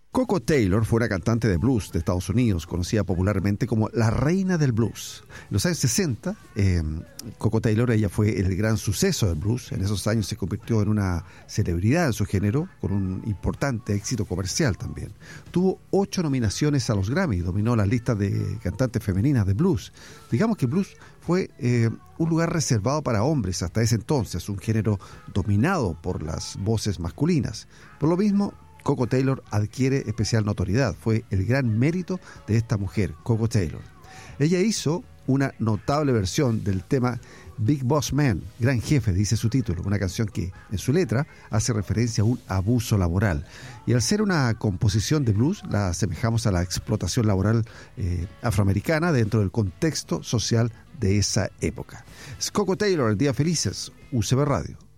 Coco Taylor fue una cantante de blues de Estados Unidos, conocida popularmente como la reina del blues. En los años 60, Coco Taylor, ella fue el gran suceso del blues. En esos años se convirtió en una celebridad en su género, con un importante éxito comercial también. Tuvo 8 nominaciones a los Grammy, dominó las listas de cantantes femeninas de blues. Digamos que blues fue un lugar reservado para hombres hasta ese entonces, un género dominado por las voces masculinas. Por lo mismo, Coco Taylor adquiere especial notoriedad. Fue el gran mérito de esta mujer, Coco Taylor. Ella hizo una notable versión del tema Big Boss Man, Gran Jefe, dice su título, una canción que en su letra hace referencia a un abuso laboral. Y al ser una composición de blues, la asemejamos a la explotación laboral afroamericana dentro del contexto social de esa época. Es Coco Taylor, el Día Felices, UCB Radio.